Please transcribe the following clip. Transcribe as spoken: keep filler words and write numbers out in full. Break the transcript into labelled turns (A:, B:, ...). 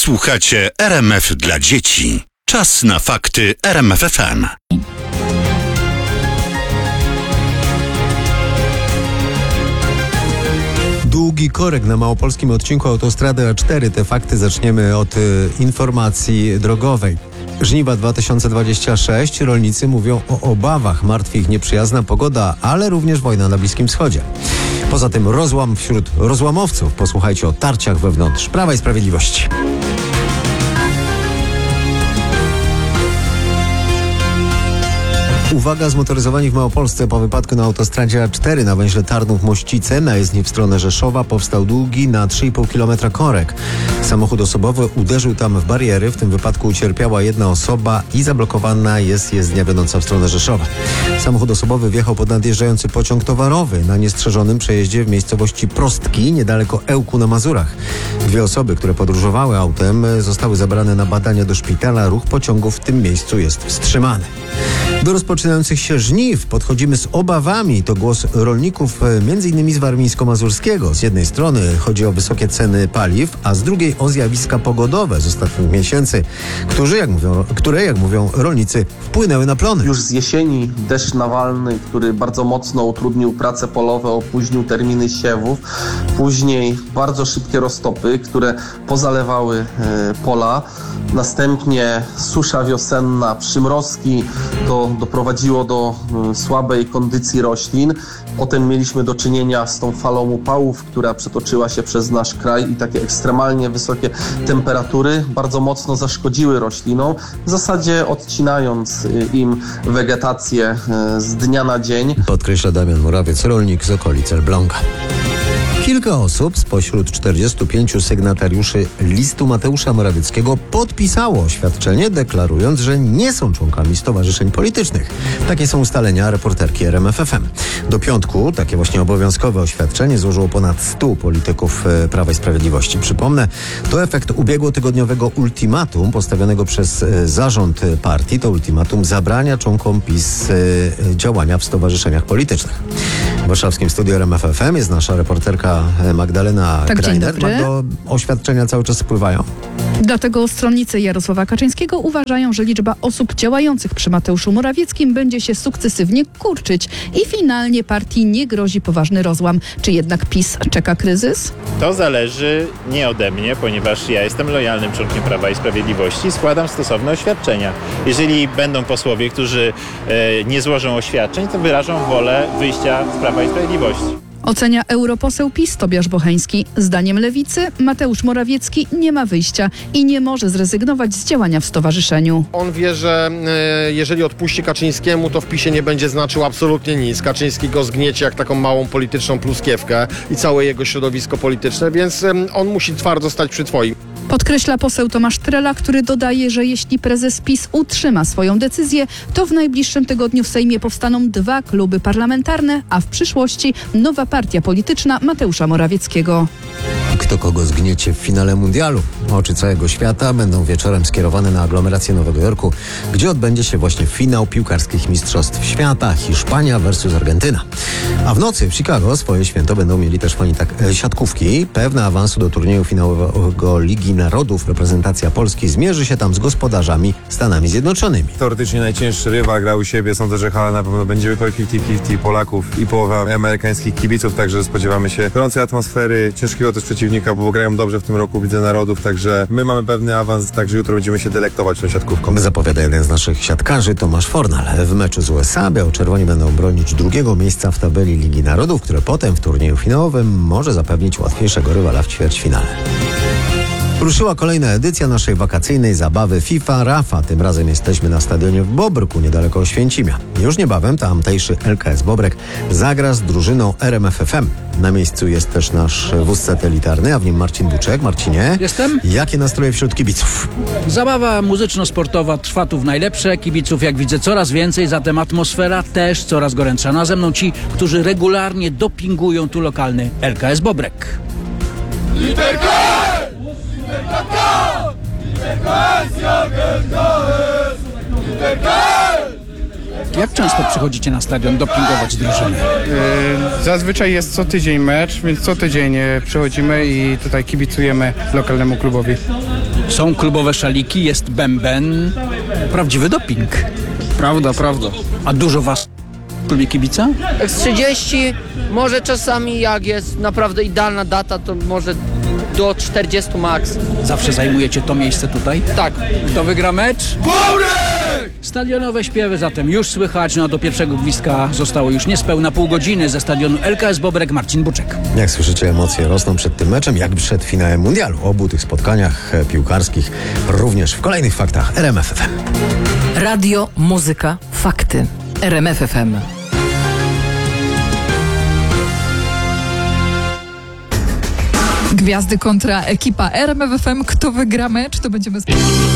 A: Słuchacie R M F dla dzieci. Czas na fakty R M F F M.
B: Długi korek na małopolskim odcinku autostrady A cztery. Te fakty zaczniemy od y, informacji drogowej. Żniwa dwa tysiące dwadzieścia sześć. Rolnicy mówią o obawach. Martwi ich nieprzyjazna pogoda, ale również wojna na Bliskim Wschodzie. Poza tym rozłam wśród rozłamowców. Posłuchajcie o tarciach wewnątrz Prawa i Sprawiedliwości. Uwaga, zmotoryzowani w Małopolsce po wypadku na autostradzie A cztery na węźle Tarnów-Mościce na jezdni w stronę Rzeszowa powstał długi na trzy i pół kilometra korek. Samochód osobowy uderzył tam w bariery. W tym wypadku ucierpiała jedna osoba i zablokowana jest jezdnia wiodąca w stronę Rzeszowa. Samochód osobowy wjechał pod nadjeżdżający pociąg towarowy na niestrzeżonym przejeździe w miejscowości Prostki, niedaleko Ełku na Mazurach. Dwie osoby, które podróżowały autem, zostały zabrane na badania do szpitala. Ruch pociągu w tym miejscu jest wstrzymany. Do rozpoczynających się żniw podchodzimy z obawami. To głos rolników m.in. z warmińsko-mazurskiego. Z jednej strony chodzi o wysokie ceny paliw, a z drugiej o zjawiska pogodowe z ostatnich miesięcy, którzy, jak mówią, które, jak mówią rolnicy, wpłynęły na plony.
C: Już z jesieni deszcz nawalny, który bardzo mocno utrudnił prace polowe, opóźnił terminy siewów. Później bardzo szybkie roztopy, które pozalewały e, pola. Następnie susza wiosenna, przymrozki. To doprowadziło do y, słabej kondycji roślin. Potem mieliśmy do czynienia z tą falą upałów, która przetoczyła się przez nasz kraj i takie ekstremalnie wysokie temperatury bardzo mocno zaszkodziły roślinom, w zasadzie odcinając y, im wegetację y, z dnia na dzień.
B: Podkreśla Damian Murawiec, rolnik z okolic Elbląga. Kilka osób spośród czterdziestu pięciu sygnatariuszy listu Mateusza Morawieckiego podpisało oświadczenie, deklarując, że nie są członkami stowarzyszeń politycznych. Takie są ustalenia reporterki R M F F M. Do piątku takie właśnie obowiązkowe oświadczenie złożyło ponad stu polityków Prawa i Sprawiedliwości. Przypomnę, to efekt ubiegłotygodniowego ultimatum postawionego przez zarząd partii. To ultimatum zabrania członkom PiS działania w stowarzyszeniach politycznych. W warszawskim studiu R M F F M jest nasza reporterka Magdalena
D: Tak,
B: Greiner.
D: dzień dobry.
B: Magdo, oświadczenia cały czas spływają.
D: Dlatego stronnicy Jarosława Kaczyńskiego uważają, że liczba osób działających przy Mateuszu Morawieckim będzie się sukcesywnie kurczyć i finalnie partii nie grozi poważny rozłam. Czy jednak PiS czeka kryzys?
E: To zależy nie ode mnie, ponieważ ja jestem lojalnym członkiem Prawa i Sprawiedliwości i składam stosowne oświadczenia. Jeżeli będą posłowie, którzy e, nie złożą oświadczeń, to wyrażą wolę wyjścia z Prawa i Sprawiedliwości.
D: Ocenia europoseł PiS Tobiasz Bocheński. Zdaniem Lewicy Mateusz Morawiecki nie ma wyjścia i nie może zrezygnować z działania w stowarzyszeniu.
F: On wie, że e, jeżeli odpuści Kaczyńskiemu, to w PiSie nie będzie znaczył absolutnie nic. Kaczyński go zgniecie jak taką małą polityczną pluskiewkę i całe jego środowisko polityczne, więc e, on musi twardo stać przy twoim.
D: Podkreśla poseł Tomasz Trela, który dodaje, że jeśli prezes PiS utrzyma swoją decyzję, to w najbliższym tygodniu w Sejmie powstaną dwa kluby parlamentarne, a w przyszłości nowa partia polityczna Mateusza Morawieckiego.
B: Kto kogo zgniecie w finale mundialu? Oczy całego świata będą wieczorem skierowane na aglomerację Nowego Jorku, gdzie odbędzie się właśnie finał piłkarskich mistrzostw świata Hiszpania versus Argentyna. A w nocy w Chicago swoje święto będą mieli też fani tak, e, siatkówki. Pewne awansu do turnieju finałowego Ligi Narodów reprezentacja Polski zmierzy się tam z gospodarzami Stanami Zjednoczonymi.
G: Teoretycznie najcięższy rywal grał u siebie. Sądzę, że hala na pewno będzie pięćdziesiąt pięćdziesiąt Polaków i połowa amerykańskich kibiców, także spodziewamy się gorącej atmosfery, ciężkiego też przeciwnika, bo grają dobrze w tym roku w Lidze Narodów, także my mamy pewny awans, także jutro będziemy się delektować tą siatkówką.
B: Zapowiada jeden z naszych siatkarzy, Tomasz Fornal. W meczu z U S A biało-czerwoni będą bronić drugiego miejsca w tabeli Ligi Narodów, które potem w turnieju finałowym może zapewnić łatwiejszego rywala w ćwierćfinale. Ruszyła kolejna edycja naszej wakacyjnej zabawy FIFA Rafa. Tym razem jesteśmy na stadionie w Bobrku, niedaleko Oświęcimia. Już niebawem tamtejszy L K S Bobrek zagra z drużyną R M F F M. Na miejscu jest też nasz wóz satelitarny, a w nim Marcin Buczek. Marcinie,
H: Jestem.
B: Jakie nastroje wśród kibiców?
H: Zabawa muzyczno-sportowa trwa tu w najlepsze. Kibiców, jak widzę, coraz więcej, zatem atmosfera też coraz gorętsza. Na ze mną ci, którzy regularnie dopingują tu lokalny L K S Bobrek.
I: Literka! Literka K! Literka S jak L K S! Literka L!
H: Jak często przychodzicie na stadion dopingować drużyny?
J: Yy, Zazwyczaj jest co tydzień mecz, więc co tydzień e, przychodzimy i tutaj kibicujemy lokalnemu klubowi.
H: Są klubowe szaliki, jest bęben. Prawdziwy doping.
J: Prawda, prawda.
H: A dużo was w klubie kibica?
K: Z trzydzieści, może czasami jak jest naprawdę idealna data, to może do czterdziestu max.
H: Zawsze zajmujecie to miejsce tutaj?
K: Tak.
H: Kto wygra mecz? Stadionowe śpiewy zatem już słychać, no a do pierwszego gwizdka zostało już niespełna pół godziny. Ze stadionu L K S Bobrek Marcin Buczek.
B: Jak słyszycie, emocje rosną przed tym meczem, jak przed finałem mundialu. O obu tych spotkaniach e, piłkarskich również w kolejnych faktach R M F F M.
L: Radio, muzyka, fakty. R M F F M.
M: Gwiazdy kontra ekipa R M F F M. Kto wygra mecz, to będziemy...